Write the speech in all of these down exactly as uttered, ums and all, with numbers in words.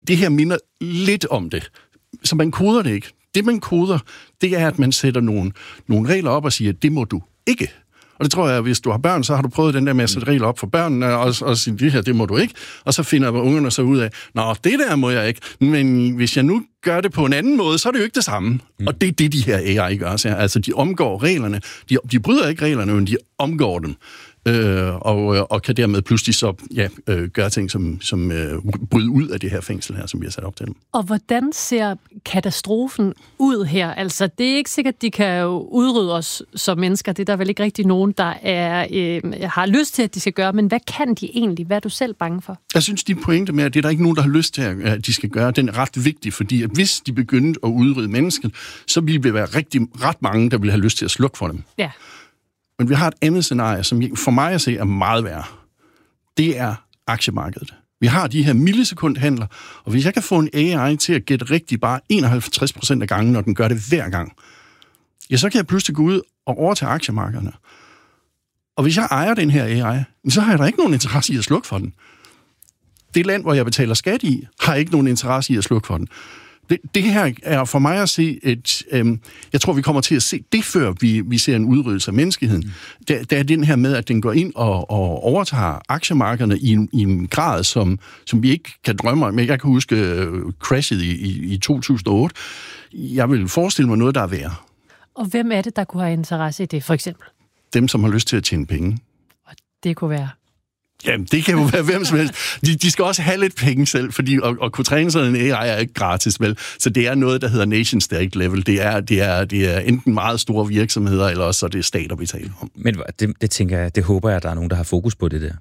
Det her minder lidt om det, så man koder det ikke. Det, man koder, det er, at man sætter nogle, nogle regler op og siger, det må du ikke. Og det tror jeg, at hvis du har børn, så har du prøvet den der med at sætte regler op for børnene, og, og sige, det her, det må du ikke. Og så finder ungerne så ud af, nå, det der må jeg ikke. Men hvis jeg nu gør det på en anden måde, så er det jo ikke det samme. Mm. Og det er det, de her A I gør. Altså, de omgår reglerne. De, de bryder ikke reglerne, men de omgår dem. Øh, og, og kan dermed pludselig så ja, øh, gøre ting, som, som øh, bryder ud af det her fængsel her, som vi har sat op til dem. Og hvordan ser katastrofen ud her? Altså, det er ikke sikkert, de kan jo udrydde os som mennesker. Det er der vel ikke rigtig nogen, der er, øh, har lyst til, at de skal gøre. Men hvad kan de egentlig? Hvad er du selv bange for? Jeg synes, de pointe med, at det er der ikke nogen, der har lyst til, at de skal gøre, den er ret vigtig, fordi at hvis de begyndte at udrydde mennesket, så ville det være rigtig, ret mange, der ville have lyst til at slukke for dem. Ja. Men vi har et andet scenarie, som for mig at se er meget værre. Det er aktiemarkedet. Vi har de her millisekundhandler, og hvis jeg kan få en A I til at gætte rigtigt bare enoghalvtreds procent af gangen, når den gør det hver gang, ja, så kan jeg pludselig gå ud og overtage aktiemarkederne. Og hvis jeg ejer den her A I, så har jeg da ikke nogen interesse i at slukke for den. Det land, hvor jeg betaler skat i, har ikke nogen interesse i at slukke for den. Det, det her er for mig at se et... Øhm, jeg tror, vi kommer til at se det, før vi, vi ser en udryddelse af menneskeheden. Mm. Der, der er den her med, at den går ind og, og overtager aktiemarkederne i en, i en grad, som, som vi ikke kan drømme om. Jeg kan huske uh, crashet i, i, i to tusind og otte. Jeg vil forestille mig noget, der er værre. Og hvem er det, der kunne have interesse i det, for eksempel? Dem, som har lyst til at tjene penge. Og det kunne være... Jamen, det kan jo være hvem som helst. De, de skal også have lidt penge selv, fordi at, at kunne træne sådan en A I er ikke gratis, vel? Så det er noget, der hedder nation state level. Det er, det er, det er enten meget store virksomheder, eller også så det er stater, vi taler om. Men det, det tænker jeg, det håber jeg, at der er nogen, der har fokus på det der.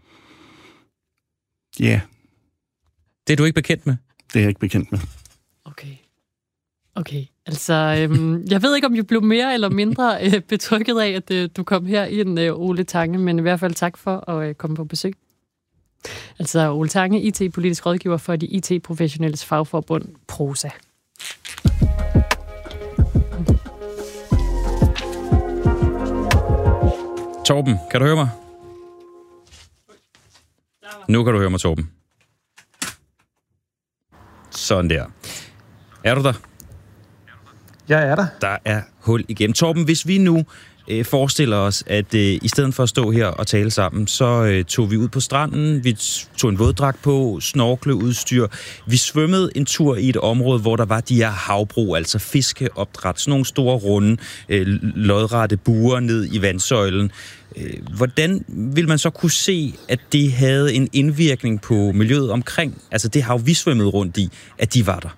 Ja. Yeah. Det er du ikke bekendt med? Det er jeg ikke bekendt med. Okay. Okay, altså, øhm, jeg ved ikke, om jeg blev mere eller mindre øh, betrykket af, at øh, du kom her ind, øh, Ole Tange, men i hvert fald tak for at øh, komme på besøg. Altså, Ole Tange, I T-politisk rådgiver for de I T-professionelles fagforbund Prosa. Torben, kan du høre mig? Nu kan du høre mig, Torben. Sådan der. Er du der? Jeg er der. Der er hul igennem. Torben, hvis vi nu øh, forestiller os, at øh, i stedet for at stå her og tale sammen, så øh, tog vi ud på stranden, vi tog en våddragt på, snorkleudstyr. Vi svømmede en tur i et område, hvor der var de her havbrug, altså fiskeopdræt, sådan nogle store runde, øh, lodrette buer ned i vandsøjlen. Øh, hvordan vil man så kunne se, at det havde en indvirkning på miljøet omkring, altså det hav, vi svømmede rundt i, at de var der?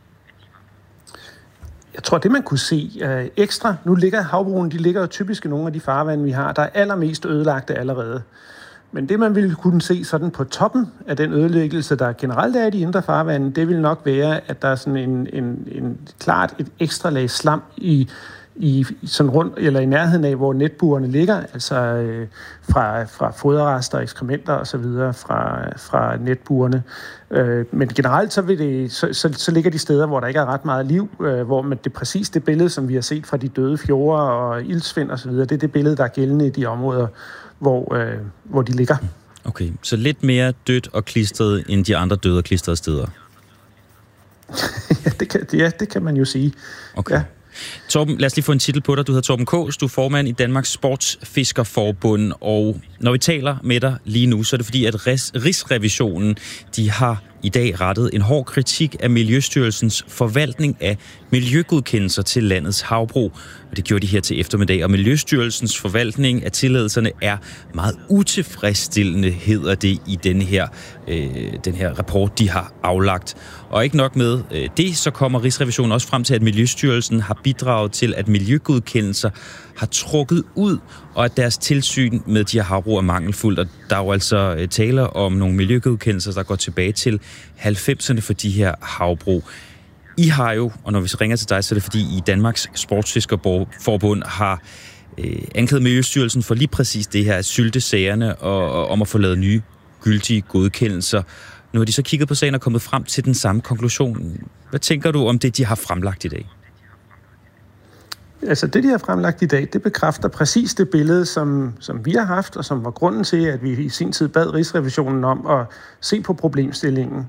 Jeg tror, det man kunne se øh, ekstra, nu ligger havbrugene, de ligger jo typisk i nogle af de farvande, vi har, der er allermest ødelagte allerede. Men det, man ville kunne se sådan på toppen af den ødelæggelse, der generelt er i de indre farvande, det vil nok være, at der er sådan en, en, en klart et ekstra lag slam i, i sådan rundt eller i nærheden af, hvor netburene ligger, altså øh, fra, fra foderrester, ekskrementer og så videre fra, fra netburene. Øh, men generelt så, vil det, så, så, så ligger de steder, hvor der ikke er ret meget liv, øh, hvor man det præcis det billede, som vi har set fra de døde fjorde og ildsvind og så videre, det er det billede, der er gældende i de områder, hvor, øh, hvor de ligger. Okay, så lidt mere dødt og klistret end de andre døde og klistrede steder? ja, det kan, ja, det kan man jo sige. Okay. Ja. Torben, lad os lige få en titel på dig. Du hedder Torben Kaas, du er formand i Danmarks Sportsfiskerforbund, og når vi taler med dig lige nu, så er det fordi, at Rigsrevisionen, de har i dag rettet en hård kritik af Miljøstyrelsens forvaltning af miljøgodkendelser til landets havbrug. Og det gjorde de her til eftermiddag, og Miljøstyrelsens forvaltning af tilladelserne er meget utilfredsstillende, hedder det i den her, øh, den her rapport, de har aflagt. Og ikke nok med øh, det, så kommer Rigsrevisionen også frem til, at Miljøstyrelsen har bidraget til, at miljøgodkendelser har trukket ud, og at deres tilsyn med de her havbrug er mangelfuldt. Og der er jo altså øh, taler om nogle miljøgodkendelser, der går tilbage til halvfemserne for de her havbrug. I har jo, og når vi så ringer til dig, så er det fordi I Danmarks Sportsfiskerforbund har øh, anklaget Miljøstyrelsen for lige præcis det her, at sylte sagerne og, og om at få lavet nye gyldige godkendelser. Nu har de så kigget på sagen og kommet frem til den samme konklusion. Hvad tænker du om det, de har fremlagt i dag? Altså det, de har fremlagt i dag, det bekræfter præcis det billede, som, som vi har haft, og som var grunden til, at vi i sin tid bad Rigsrevisionen om at se på problemstillingen.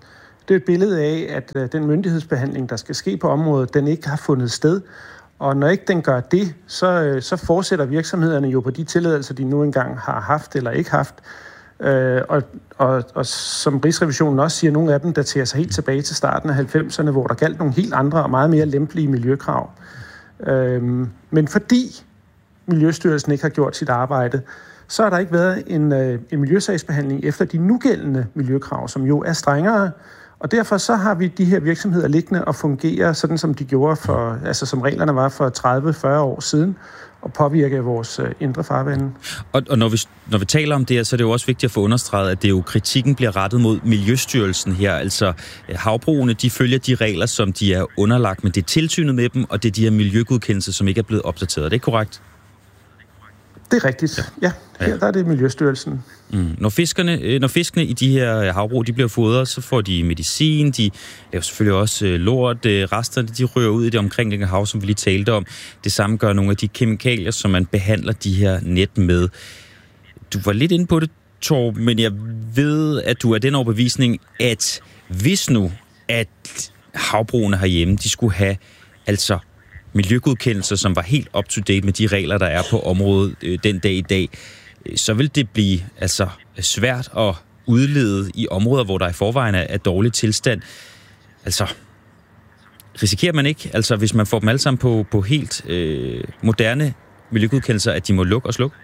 Det er et billede af, at den myndighedsbehandling, der skal ske på området, den ikke har fundet sted. Og når ikke den gør det, så, så fortsætter virksomhederne jo på de tilladelser, de nu engang har haft eller ikke haft. Øh, og, og, og som Rigsrevisionen også siger, nogle af dem daterer sig helt tilbage til starten af halvfemserne, hvor der galt nogle helt andre og meget mere lempelige miljøkrav. Øh, men fordi Miljøstyrelsen ikke har gjort sit arbejde, så har der ikke været en, øh, en miljøsagsbehandling efter de nugældende miljøkrav, som jo er strengere. Og derfor så har vi de her virksomheder liggende og fungerer sådan, som de gjorde for, altså som reglerne var for tredive til fyrre år siden, og påvirke vores øh, indre farvande. Og, og når, vi, når vi taler om det her, så er det jo også vigtigt at få understreget, at det jo kritikken bliver rettet mod Miljøstyrelsen her. Altså havbrugene, de følger de regler, som de er underlagt, men det er tilsynet med dem, og det er de her miljøgodkendelser, som ikke er blevet opdateret. Er det korrekt? Det er rigtigt. Ja, ja her der er det Miljøstyrelsen. Mm. Når, fiskerne, når fiskene i de her havbrug, de bliver fodret, så får de medicin, de laver selvfølgelig også lort, resterne, de rører ud i det omkringliggende hav, som vi lige talte om. Det samme gør nogle af de kemikalier, som man behandler de her net med. Du var lidt inde på det, Torben, men jeg ved, at du er den overbevisning, at hvis nu, at havbrugene herhjemme, de skulle have altså miljøgodkendelser, som var helt up-to-date med de regler, der er på området øh, den dag i dag, så vil det blive altså svært at udlede i områder, hvor der i forvejen er, er dårlig tilstand. Altså, risikerer man ikke, altså hvis man får dem alle sammen på, på helt øh, moderne miljøgodkendelser, at de må lukke og slukke?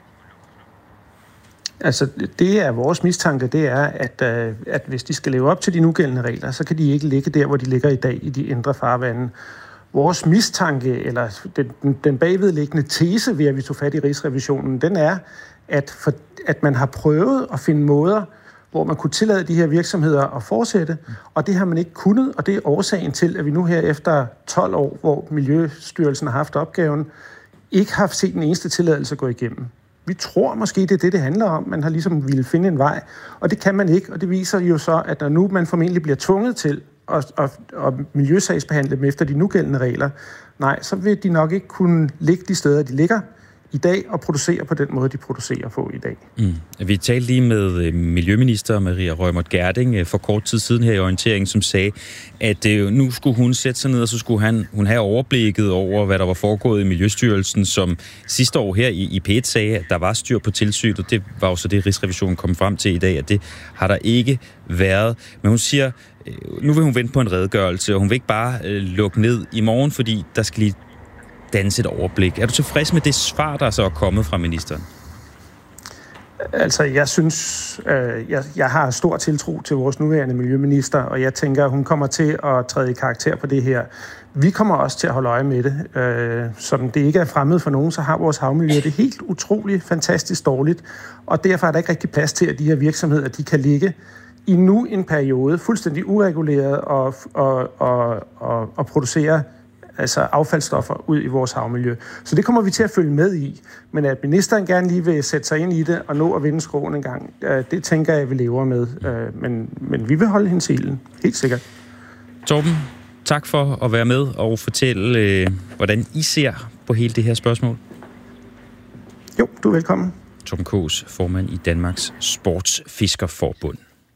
Altså, det er vores mistanke, det er, at, øh, at hvis de skal leve op til de nugældende regler, så kan de ikke ligge der, hvor de ligger i dag, i de indre farvande. Vores mistanke, eller den, den bagvedliggende tese ved, at vi tog fat i Rigsrevisionen, den er, at, for, at man har prøvet at finde måder, hvor man kunne tillade de her virksomheder at fortsætte, og det har man ikke kunnet, og det er årsagen til, at vi nu her efter tolv år, hvor Miljøstyrelsen har haft opgaven, ikke har set den eneste tilladelse gå igennem. Vi tror måske, det er det, det handler om. Man har ligesom ville finde en vej, og det kan man ikke, og det viser jo så, at når nu man formentlig bliver tvunget til og, og, og miljøsagsbehandle dem efter de nugældende regler, nej, så vil de nok ikke kunne ligge de steder, de ligger i dag, og producere på den måde, de producerer på i dag. Mm. Vi talte lige med miljøminister Maria Reumert Gjerding for kort tid siden her i orienteringen, som sagde, at nu skulle hun sætte sig ned, og så skulle han, hun have overblikket over, hvad der var foregået i Miljøstyrelsen, som sidste år her i, i P et sagde, at der var styr på tilsynet. Det var jo så det, Rigsrevisionen kom frem til i dag, at det har der ikke været. Men hun siger, nu vil hun vente på en redegørelse, og hun vil ikke bare øh, lukke ned i morgen, fordi der skal lige danse et overblik. Er du tilfreds med det svar, der så er kommet fra ministeren? Altså, jeg synes, øh, jeg, jeg har stor tiltro til vores nuværende miljøminister, og jeg tænker, at hun kommer til at træde i karakter på det her. Vi kommer også til at holde øje med det. Øh, som det ikke er fremmed for nogen, så har vores havmiljø det helt utroligt, fantastisk dårligt, og derfor er der ikke rigtig plads til, at de her virksomheder, de kan ligge i nu en periode fuldstændig ureguleret og, og, og, og, og producere altså affaldsstoffer ud i vores havmiljø. Så det kommer vi til at følge med i. Men at ministeren gerne lige vil sætte sig ind i det og nå at vinde skroen en gang, det tænker jeg, vi lever med. Men, men vi vil holde hendes ilden, helt sikkert. Torben, tak for at være med og fortælle, øh, hvordan I ser på hele det her spørgsmål. Jo, du er velkommen. Torben Kaas, formand i Danmarks Sportsfiskerforbund.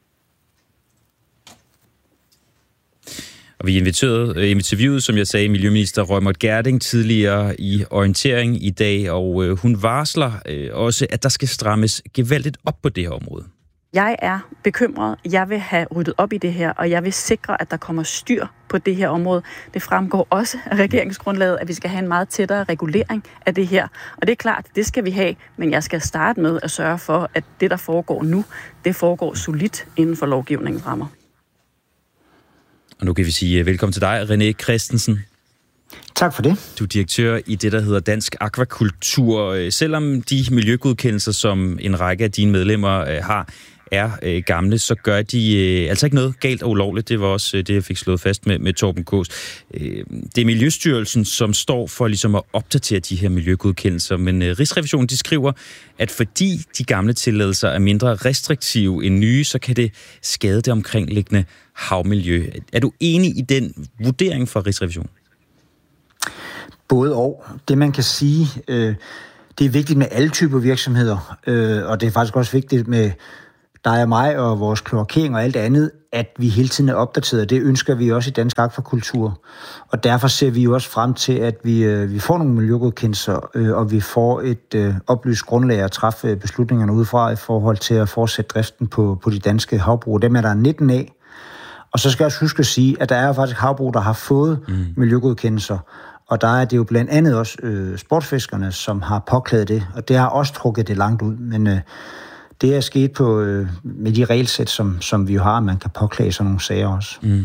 Og vi inviterede, interviewede, som jeg sagde, miljøminister Reumert Gjerding tidligere i orientering i dag, og øh, hun varsler øh, også, at der skal strammes gevaldigt op på det her område. Jeg er bekymret. Jeg vil have ryddet op i det her, og jeg vil sikre, at der kommer styr på det her område. Det fremgår også af regeringsgrundlaget, at vi skal have en meget tættere regulering af det her. Og det er klart, det skal vi have, men jeg skal starte med at sørge for, at det, der foregår nu, det foregår solidt inden for lovgivningens rammer. Og nu kan vi sige velkommen til dig, René Christensen. Tak for det. Du er direktør i det, der hedder Dansk Akvakultur. Selvom de miljøgodkendelser, som en række af dine medlemmer har, er gamle, så gør de altså ikke noget galt og ulovligt. Det var også det, jeg fik slået fast med, med Torben Kaas. Det er Miljøstyrelsen, som står for ligesom at opdatere de her miljøgodkendelser, men Rigsrevisionen de skriver, at fordi de gamle tilladelser er mindre restriktive end nye, så kan det skade det omkringliggende havmiljø. Er du enig i den vurdering fra Rigsrevisionen? Både og. Det man kan sige, øh, det er vigtigt med alle typer virksomheder, øh, og det er faktisk også vigtigt med der er mig og vores kloakering og alt det andet, at vi hele tiden er opdateret. Det ønsker vi også i dansk akvakultur. Og derfor ser vi jo også frem til, at vi, øh, vi får nogle miljøgodkendelser, øh, og vi får et øh, oplyst grundlag at træffe beslutningerne ud fra i forhold til at fortsætte driften på, på de danske havbrug. Dem er der nitten af. Og så skal jeg også huske at sige, at der er faktisk havbrug, der har fået mm. miljøgodkendelser. Og der er det jo blandt andet også øh, sportsfiskerne, som har påklaget det. Og det har også trukket det langt ud. Men øh, det er sket på, øh, med de regelsæt, som, som vi jo har, man kan påklage sådan nogle sager også. Mm.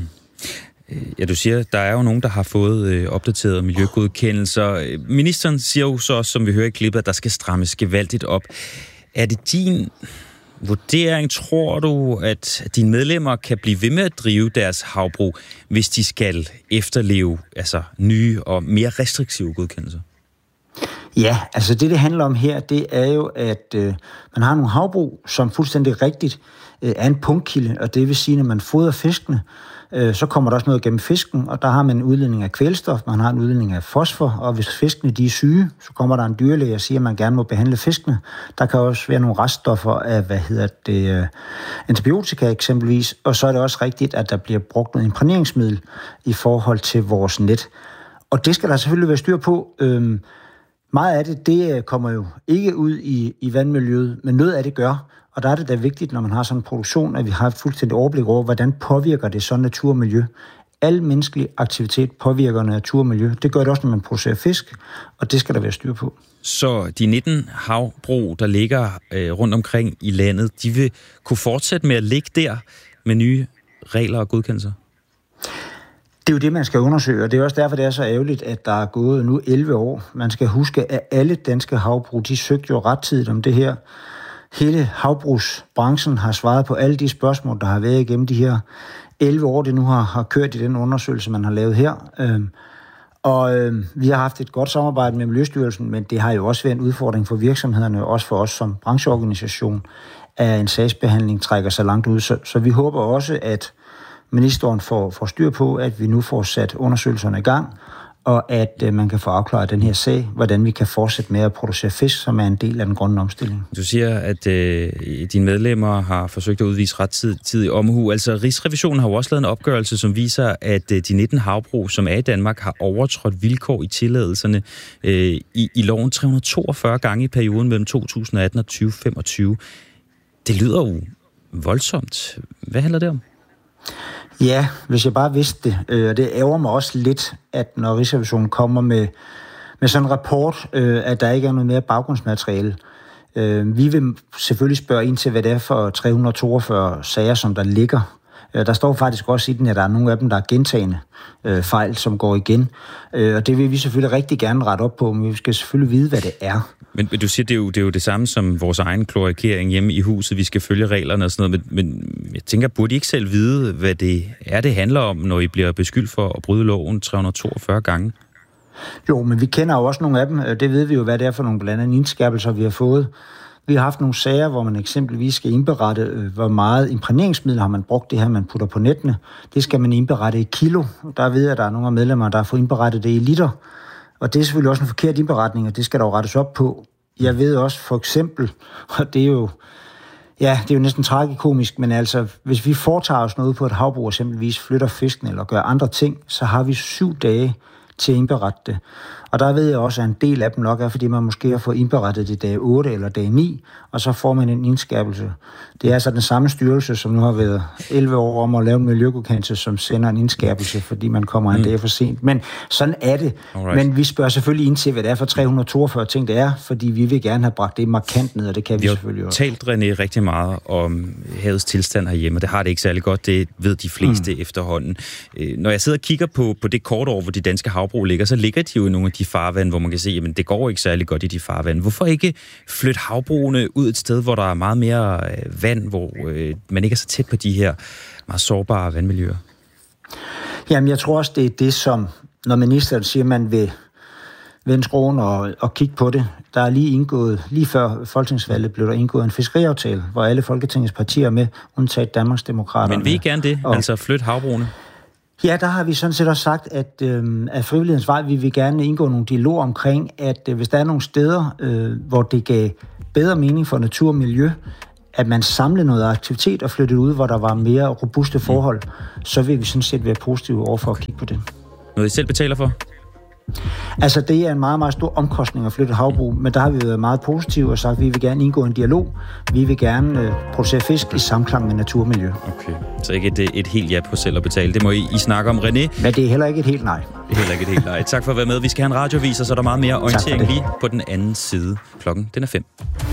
Ja, du siger, der er jo nogen, der har fået øh, opdaterede miljøgodkendelser. Ministeren siger jo så, som vi hører i klippet, at der skal strammes gevaldigt op. Er det din vurdering, tror du, at dine medlemmer kan blive ved med at drive deres havbrug, hvis de skal efterleve altså, nye og mere restriktive godkendelser? Ja, altså det, det handler om her, det er jo, at øh, man har nogle havbrug, som fuldstændig rigtigt øh, er en punktkilde, og det vil sige, når man fodrer fiskene, øh, så kommer der også noget gennem fisken, og der har man en udledning af kvælstof, man har en udledning af fosfor, og hvis fiskene de er syge, så kommer der en dyrlæge og siger, at man gerne må behandle fiskene. Der kan også være nogle reststoffer af, hvad hedder det, øh, antibiotika eksempelvis, og så er det også rigtigt, at der bliver brugt noget imprægneringsmiddel i forhold til vores net. Og det skal der selvfølgelig være styr på. Øh, Meget af det, det kommer jo ikke ud i, i vandmiljøet, men noget af det gør. Og der er det da vigtigt, når man har sådan en produktion, at vi har et fuldstændigt overblik over, hvordan påvirker det så natur og miljø. Al menneskelig aktivitet påvirker natur og miljø. Det gør det også, når man producerer fisk, og det skal der være styr på. Så de nitten havbrug, der ligger øh, rundt omkring i landet, de vil kunne fortsætte med at ligge der med nye regler og godkendelser? Det er jo det, man skal undersøge, og det er også derfor, det er så ærgerligt, at der er gået nu elleve år. Man skal huske, at alle danske havbrug, de søgte jo rettidigt om det her. Hele havbrugsbranchen har svaret på alle de spørgsmål, der har været igennem de her elleve år, det nu har, har kørt i den undersøgelse, man har lavet her. Øhm, og øhm, vi har haft et godt samarbejde med Miljøstyrelsen, men det har jo også været en udfordring for virksomhederne, også for os som brancheorganisation, at en sagsbehandling trækker sig langt ud. Så, så vi håber også, at ministeren får, får styr på, at vi nu får sat undersøgelserne i gang, og at øh, man kan få afklaret den her sag, hvordan vi kan fortsætte med at producere fisk, som er en del af den grønne omstilling. Du siger, at øh, dine medlemmer har forsøgt at udvise rettidig omhu. Altså, Rigsrevisionen har jo også lavet en opgørelse, som viser, at øh, de nitten havbrug, som er i Danmark, har overtrådt vilkår i tilladelserne øh, i, i loven tre hundrede og toogfyrre gange i perioden mellem to tusind og atten og tyve femogtyve. Det lyder jo voldsomt. Hvad handler det om? Ja, hvis jeg bare vidste det, og øh, det ærger mig også lidt, at når Rigsrevisionen kommer med, med sådan en rapport, øh, at der ikke er noget mere baggrundsmateriale. Øh, vi vil selvfølgelig spørge ind til, hvad det er for tre hundrede og toogfyrre sager, som der ligger. Øh, der står faktisk også i den, at der er nogle af dem, der er gentagende øh, fejl, som går igen. Øh, og det vil vi selvfølgelig rigtig gerne rette op på, men vi skal selvfølgelig vide, hvad det er. Men, men du siger, det er, jo, det er jo det samme som vores egen kloakering hjemme i huset. Vi skal følge reglerne og sådan noget, men, men jeg tænker, burde I ikke selv vide, hvad det er, det handler om, når I bliver beskyldt for at bryde loven tre hundrede og toogfyrre gange? Jo, men vi kender jo også nogle af dem. Det ved vi jo, hvad det er for nogle blandt andet indskærpelser, vi har fået. Vi har haft nogle sager, hvor man eksempelvis skal indberette, hvor meget imprægneringsmiddel har man brugt, det her, man putter på nettene. Det skal man indberette i kilo. Der ved jeg, at der er nogle af medlemmer, der har fået indberettet det i liter. Og det er selvfølgelig også en forkert indberetning, og det skal der jo rettes op på. Jeg ved også for eksempel, og det er jo, ja, det er jo næsten tragikomisk, men altså, hvis vi foretager os noget på et havbrug, eksempelvis flytter fisken eller gør andre ting, så har vi syv dage til at indberette det. Og der ved jeg også, at en del af dem nok er, fordi man måske har fået indberettet det dag otte eller dag ni, og så får man en indskærpelse. Det er altså den samme styrelse, som nu har været elleve år om at lave en miljøgodkendelse, som sender en indskærpelse, fordi man kommer en mm. dag for sent. Men sådan er det. Alright. Men vi spørger selvfølgelig ind til, hvad det er for tre hundrede og toogfyrre ting, det er, fordi vi vil gerne have bragt det markant ned, og det kan vi, vi selvfølgelig også. Vi har talt, René, rigtig meget om havets tilstand herhjemme, og det har det ikke særlig godt, det ved de fleste mm. efterhånden. Når jeg sidder og kigger på, på det kort over, hvor de danske havbrug ligger, så ligger de jo i nogle af de farvand, hvor man kan se, at det går ikke særlig godt i de farvand. Hvorfor ikke flytte havbrugene ud et sted, hvor der er meget mere vand, hvor øh, man ikke er så tæt på de her meget sårbare vandmiljøer? Jamen, jeg tror også, det er det, som, når ministeren siger, at man vil vende skruen og, og kigge på det. Der er lige indgået, lige før folketingsvalget blev der indgået en fiskeriaftale, hvor alle Folketingets partier er med, undtaget Danmarksdemokraterne. Men vil I gerne det? Og, altså flytte havbrugene? Ja, der har vi sådan set også sagt, at øh, af frivillighedens vej vil vi gerne indgå nogle dialoger omkring, at øh, hvis der er nogle steder, øh, hvor det gav bedre mening for natur og miljø, at man samlede noget aktivitet og flyttede ud, hvor der var mere robuste forhold, så vil vi sådan set være positive over for at kigge på det. Noget I selv betaler for? Altså, det er en meget, meget stor omkostning at flytte havbrug, men der har vi været meget positive og sagt, at vi vil gerne indgå en dialog. Vi vil gerne øh, producere fisk i samklang med naturmiljø. Okay, så ikke et, et helt ja på selv at betale. Det må I, I snakke om, René. Men det er heller ikke et helt nej. Det er heller ikke et helt nej. Tak for at være med. Vi skal have en radiovis, og så er der meget mere orientering lige på den anden side. Klokken, den er fem.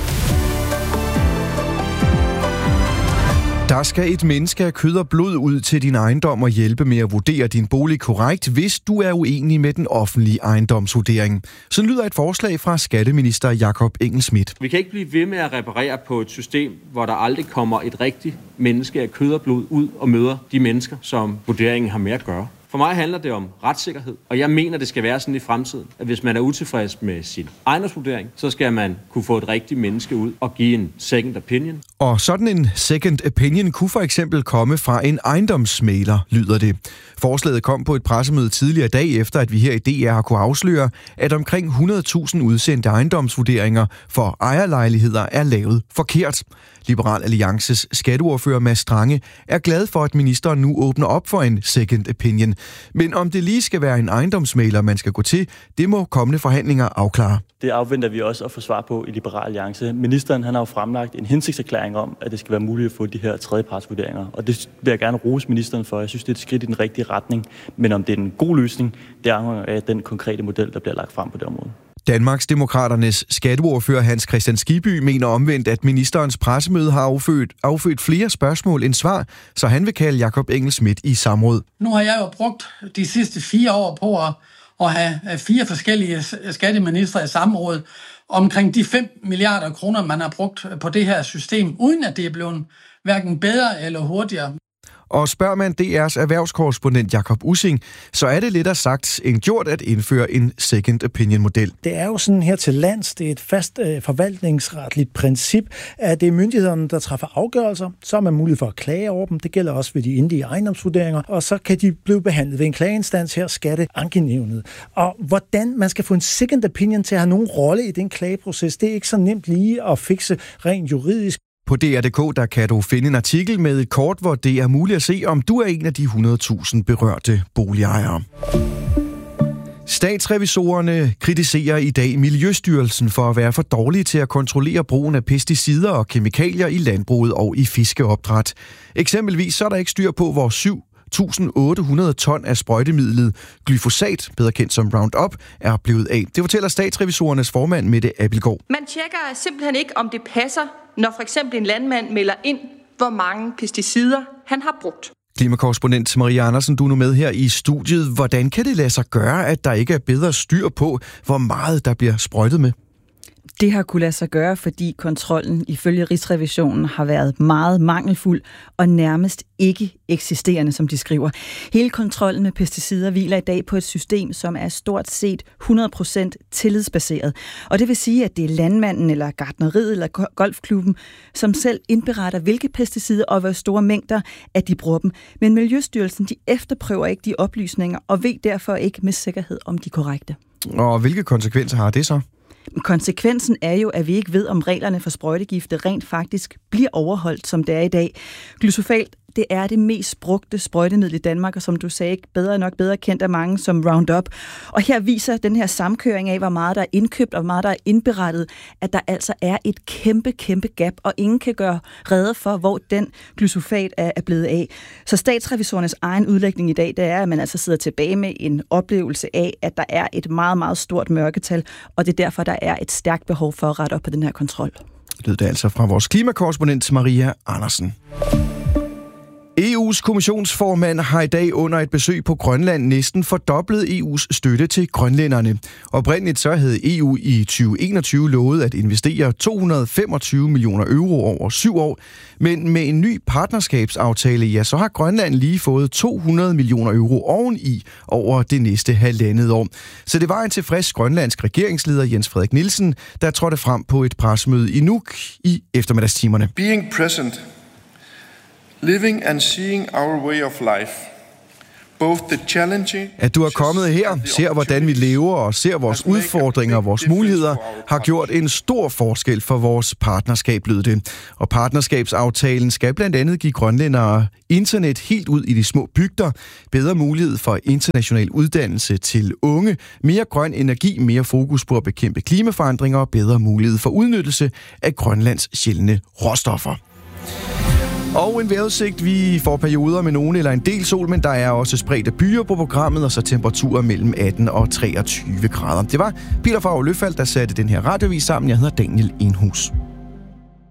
Der skal et menneske af kød og blod ud til din ejendom og hjælpe med at vurdere din bolig korrekt, hvis du er uenig med den offentlige ejendomsvurdering. Sådan lyder et forslag fra skatteminister Jakob Engel-Schmidt. Vi kan ikke blive ved med at reparere på et system, hvor der aldrig kommer et rigtigt menneske af kød og blod ud og møder de mennesker, som vurderingen har med at gøre. For mig handler det om retssikkerhed, og jeg mener, det skal være sådan i fremtiden, at hvis man er utilfreds med sin ejendomsvurdering, så skal man kunne få et rigtigt menneske ud og give en second opinion. Og sådan en second opinion kunne for eksempel komme fra en ejendomsmægler, lyder det. Forslaget kom på et pressemøde tidligere i dag, efter at vi her i D R har kunne afsløre, at omkring hundrede tusind udsendte ejendomsvurderinger for ejerlejligheder er lavet forkert. Liberal Alliances skatteordfører Mads Strange er glad for, at ministeren nu åbner op for en second opinion. Men om det lige skal være en ejendomsmægler, man skal gå til, det må kommende forhandlinger afklare. Det afventer vi også at få svar på i Liberal Alliance. Ministeren han har jo fremlagt en hensigtserklæring om, at det skal være muligt at få de her tredjepartsvurderinger. Og det vil jeg gerne rose ministeren for. Jeg synes, det er et skridt i den rigtige retning. Men om det er en god løsning, det afhænger af den konkrete model, der bliver lagt frem på det område. Danmarks Demokraternes skatteordfører Hans Christian Skibby mener omvendt, at ministerens pressemøde har affødt, affødt flere spørgsmål end svar, så han vil kalde Jakob Engel-Schmidt i samråd. Nu har jeg jo brugt de sidste fire år på at, at have fire forskellige skatteministre i samråd omkring de fem milliarder kroner, man har brugt på det her system, uden at det er blevet hverken bedre eller hurtigere. Og spørger man D R's erhvervskorrespondent Jakob Ussing, så er det lettere sagt end gjort at indføre en second opinion-model. Det er jo sådan her til lands, det er et fast øh, forvaltningsretligt princip, at det er myndighederne, der træffer afgørelser. Så har man mulighed for at klage over dem. Det gælder også ved de endelige ejendomsvurderinger. Og så kan de blive behandlet ved en klageinstans her, Skatteankenævnet. Og hvordan man skal få en second opinion til at have nogen rolle i den klageproces, det er ikke så nemt lige at fikse rent juridisk. På D R punktum d k der kan du finde en artikel med et kort, hvor det er muligt at se, om du er en af de hundrede tusind berørte boligejere. Statsrevisorerne kritiserer i dag Miljøstyrelsen for at være for dårlige til at kontrollere brugen af pesticider og kemikalier i landbruget og i fiskeopdræt. Eksempelvis så er der ikke styr på, hvor syv tusind otte hundrede ton af sprøjtemidlet glyfosat, bedre kendt som Roundup, er blevet af. Det fortæller statsrevisorernes formand Mette Abildgaard. Man tjekker simpelthen ikke, om det passer, når for eksempel en landmand melder ind, hvor mange pesticider han har brugt. Klimakorrespondent Maria Andersen, du er nu med her i studiet. Hvordan kan det lade sig gøre, at der ikke er bedre styr på, hvor meget der bliver sprøjtet med? Det har kunne lade sig gøre, fordi kontrollen ifølge Rigsrevisionen har været meget mangelfuld og nærmest ikke eksisterende, som de skriver. Hele kontrollen med pesticider hviler i dag på et system, som er stort set hundrede procent tillidsbaseret. Og det vil sige, at det er landmanden eller gartneriet eller golfklubben, som selv indberetter, hvilke pesticider og hvor store mængder, at de bruger dem. Men Miljøstyrelsen, de efterprøver ikke de oplysninger og ved derfor ikke med sikkerhed, om de er korrekte. Og hvilke konsekvenser har det så? Konsekvensen er jo, at vi ikke ved, om reglerne for sprøjtegifte rent faktisk bliver overholdt, som det er i dag. Glyfosat, det er det mest brugte sprøjtemiddel i Danmark, og som du sagde, bedre nok bedre kendt af mange som Roundup. Og her viser den her samkøring af, hvor meget der er indkøbt og hvor meget der er indberettet, at der altså er et kæmpe, kæmpe gap, og ingen kan gøre rede for, hvor den glyfosat er blevet af. Så statsrevisorernes egen udlægning i dag, det er, at man altså sidder tilbage med en oplevelse af, at der er et meget, meget stort mørketal, og det er derfor, der er et stærkt behov for at rette op på den her kontrol. Det lød det altså fra vores klimakorrespondent Maria Andersen. E U's kommissionsformand har i dag under et besøg på Grønland næsten fordoblet E U's støtte til grønlænderne. Oprindeligt så havde E U i tyve enogtyve lovet at investere to hundrede og femogtyve millioner euro over syv år, men med en ny partnerskabsaftale, ja, så har Grønland lige fået to hundrede millioner euro oveni over det næste halvandet år. Så det var en tilfreds grønlandsk regeringsleder Jens Frederik Nielsen, der trådte frem på et pressemøde i Nuuk i eftermiddagstimerne. Being present, living and seeing our way of life, At du er kommet her, ser hvordan vi lever og ser vores udfordringer og vores muligheder, har gjort en stor forskel for vores partnerskab, lød det. Og partnerskabsaftalen skal blandt andet give grønlændere internet helt ud i de små bygder, bedre mulighed for international uddannelse til unge, mere grøn energi, mere fokus på at bekæmpe klimaforandringer og bedre mulighed for udnyttelse af Grønlands sjældne råstoffer. Og en vejrudsigt, vi får perioder med nogen eller en del sol, men der er også spredte byer på programmet, og så temperaturer mellem atten og treogtyve grader. Det var Peter Favre Løfald, der satte den her radiovis sammen. Jeg hedder Daniel Enhus.